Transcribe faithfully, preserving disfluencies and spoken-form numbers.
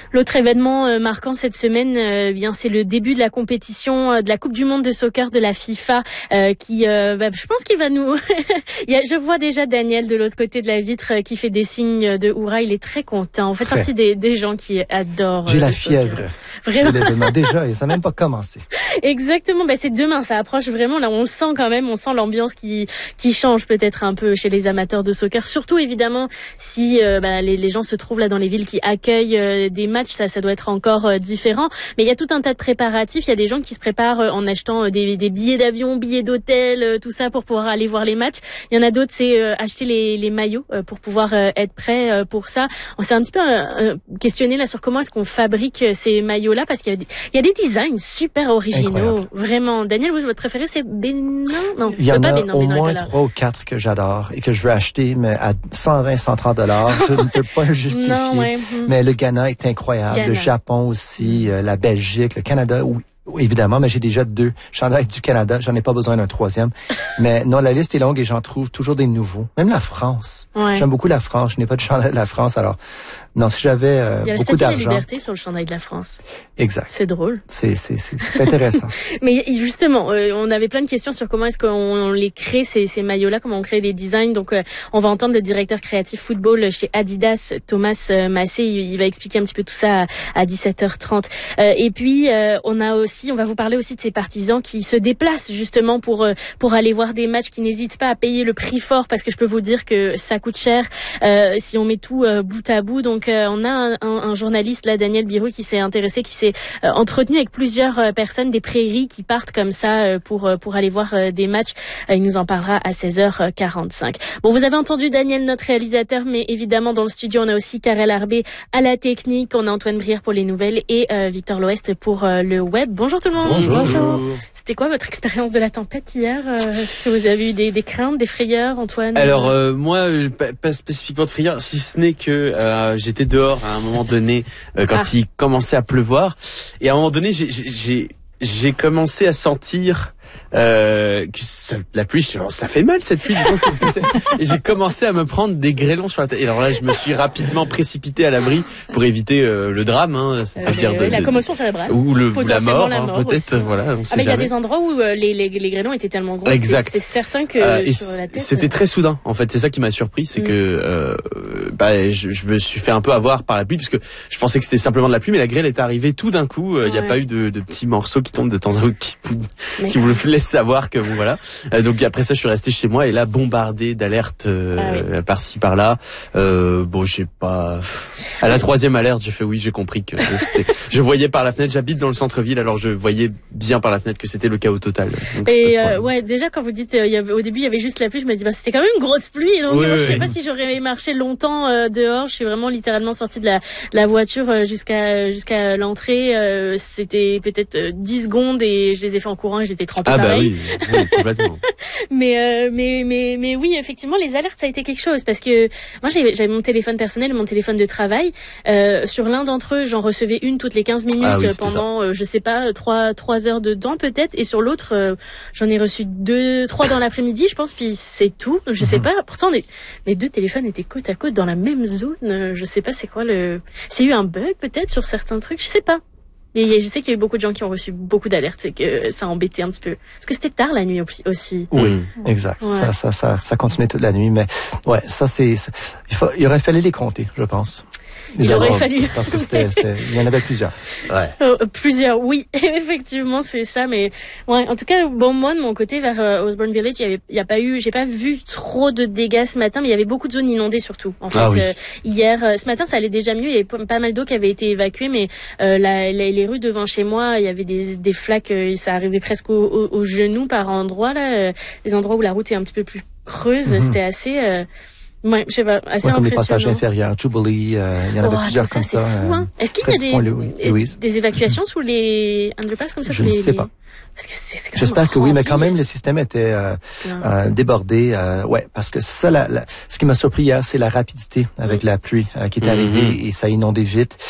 L'autre événement euh, marquant cette semaine, euh, bien c'est le début de la compétition euh, de la Coupe du Monde de soccer de la FIFA, euh, qui, euh, bah, je pense qu'il va nous. Il y a, je vois déjà Daniel de l'autre côté de la vitre euh, qui fait des signes de hurrah. Il est très content. On fait très. partie des, des gens qui adorent. J'ai euh, la le fièvre. Soccer. Vraiment. De l'événement déjà, et ça n'a même pas commencé. Exactement. Bah c'est demain. Ça approche vraiment. Là, on le sent quand même. On sent l'ambiance qui qui change peut-être un peu chez les amateurs de soccer. Surtout évidemment si euh, bah, les, les gens se trouvent là dans les villes qui accueillent euh, des matchs. Ça, ça doit être encore euh, différent. Mais il y a tout un tas de préparatifs. Il y a des gens qui se préparent euh, en achetant euh, des, des billets d'avion, billets d'hôtel, euh, tout ça pour pouvoir aller voir les matchs. Il y en a d'autres, c'est euh, acheter les, les maillots euh, pour pouvoir euh, être prêt euh, pour ça. On s'est un petit peu euh, questionné là sur comment est-ce qu'on fabrique euh, ces maillots-là, parce qu'il y a, il y a des designs super originaux. Incroyable. Vraiment. Daniel, vous, votre préféré, c'est Bénin? Non, il y en pas a Bénin, au Bénin, moins Bénin, trois ou quatre que j'adore et que je veux acheter, mais à cent vingt, cent trente dollars, je ne peux pas le justifier. Non, ouais. Mais le Ghana est incroyable, Ghana. Le Japon aussi, euh, la Belgique, le Canada, oui. Évidemment, mais j'ai déjà deux chandails du Canada. J'en ai pas besoin d'un troisième. Mais non, la liste est longue et j'en trouve toujours des nouveaux. Même la France. Ouais. J'aime beaucoup la France. Je n'ai pas de chandail de la France. Alors, non, si j'avais euh, beaucoup d'argent. Il y a la Statue de la Liberté sur le chandail de la France. Exact. C'est drôle. C'est, c'est, c'est, c'est intéressant. Mais justement, euh, on avait plein de questions sur comment est-ce qu'on les crée, ces, ces maillots-là, comment on crée des designs. Donc, euh, on va entendre le directeur créatif football chez Adidas, Thomas euh, Massé. Il, il va expliquer un petit peu tout ça à, à dix-sept heures trente. Euh, et puis, euh, on a aussi, on va vous parler aussi de ces partisans qui se déplacent justement pour euh, pour aller voir des matchs, qui n'hésitent pas à payer le prix fort, parce que je peux vous dire que ça coûte cher euh, si on met tout euh, bout à bout. Donc, euh, on a un, un, un journaliste là, Daniel Birou, qui s'est intéressé, qui s'est euh, entretenu avec plusieurs euh, personnes des prairies qui partent comme ça euh, pour euh, pour aller voir euh, des matchs. Euh, il nous en parlera à seize heures quarante-cinq. Bon, vous avez entendu Daniel, notre réalisateur, mais évidemment dans le studio on a aussi Karel Arbé à la technique, on a Antoine Brière pour les nouvelles et euh, Victor L'Ouest pour euh, le web. Bonjour tout le monde. Bonjour. Bonjour. C'était quoi votre expérience de la tempête hier? euh, Est-ce que vous avez eu des, des craintes, des frayeurs, Antoine? Alors euh, moi, pas, pas spécifiquement de frayeurs, si ce n'est que euh, j'étais dehors à un moment donné euh, quand ah. il commençait à pleuvoir, et à un moment donné j'ai j'ai j'ai commencé à sentir euh, que ça, la pluie, ça fait mal cette pluie, qu'est-ce que c'est? Et j'ai commencé à me prendre des grêlons sur la tête. Et alors là, je me suis rapidement précipité à l'abri pour éviter euh, le drame, hein, c'est-à-dire euh, de, la de, commotion cérébrale ou le la mort, la mort hein, peut-être. Aussi. Voilà. On ah sait mais il y a jamais. des endroits où euh, les, les les grêlons étaient tellement gros. Exact. C'est, c'est certain que euh, sur la tête. C'était très soudain. En fait, c'est ça qui m'a surpris, c'est mm. que euh, bah je, je me suis fait un peu avoir par la pluie, puisque je pensais que c'était simplement de la pluie, mais la grêle est arrivée tout d'un coup. Il euh, n'y ouais. a pas eu de, de petits morceaux qui tombent de temps à autre qui, mais... qui vous laissent savoir que bon voilà. Euh, donc après ça, je suis resté chez moi et là bombardé d'alertes euh, ah oui. par-ci par-là. Euh, bon, j'ai pas. À la troisième alerte, j'ai fait oui, j'ai compris que c'était. Je voyais par la fenêtre. J'habite dans le centre-ville, alors je voyais bien par la fenêtre que c'était le chaos total. Donc, et euh, ouais, déjà quand vous dites, euh, il y avait, au début il y avait juste la pluie, je me dis bah c'était quand même une grosse pluie. Donc oui, euh, oui, je sais oui. pas si j'aurais marché longtemps euh, dehors. Je suis vraiment littéralement sortie de la, la voiture euh, jusqu'à jusqu'à l'entrée. Euh, c'était peut-être euh, dix secondes et je les ai fait en courant et j'étais trempée. Ah pareil. bah oui, oui complètement. mais, euh, mais mais mais oui, effectivement, les alertes ça a été quelque chose, parce que moi j'avais, j'avais mon téléphone personnel et mon téléphone de travail. Euh, sur l'un d'entre eux, j'en recevais une toutes les quinze minutes ah oui, pendant euh, je sais pas trois trois heures dedans peut-être, et sur l'autre euh, j'en ai reçu deux trois dans l'après-midi je pense, puis c'est tout. Je sais pas, pourtant les, mes deux téléphones étaient côte à côte dans la même zone. Je sais pas c'est quoi le c'est eu un bug peut-être sur certains trucs, je sais pas. Mais je sais qu'il y a eu beaucoup de gens qui ont reçu beaucoup d'alertes et que ça a embêté un petit peu. Parce que c'était tard la nuit aussi. Oui, mmh. exact. Ouais. Ça, ça, ça, ça continuait toute la nuit. Mais ouais, ça c'est, c'est il, faut, il aurait fallu les compter, je pense. Les il aurait fallu. Parce que c'était, c'était, il y en avait plusieurs. Ouais. Euh, plusieurs, oui, effectivement, c'est ça. Mais ouais, en tout cas, bon, moi de mon côté vers euh, Osborne Village, il y avait, il y a pas eu, j'ai pas vu trop de dégâts ce matin, mais il y avait beaucoup de zones inondées surtout. En fait, ah, oui. euh, hier, euh, ce matin, ça allait déjà mieux. Il y avait pas mal d'eau qui avait été évacuée, mais euh, la, la, les rues devant chez moi, il y avait des, des flaques. Euh, ça arrivait presque au, au, au genou par endroits là, euh, les endroits où la route est un petit peu plus creuse. Mm-hmm. C'était assez. Euh, Ouais, je sais pas, assez ouais, comme les passages inférieurs, Jubilee, euh, il y en avait oh, plusieurs ça, comme ça. Fou, hein. Est-ce qu'il y a des, des, des évacuations sous les underpass comme ça? Je ne sais les... pas. Parce que c'est, c'est J'espère que oui, mais quand même le système était euh, euh, débordé. Euh, ouais, parce que ça, la, la, ce qui m'a surpris hier, c'est la rapidité avec la pluie euh, qui est arrivée mm-hmm. et ça a inondé vite.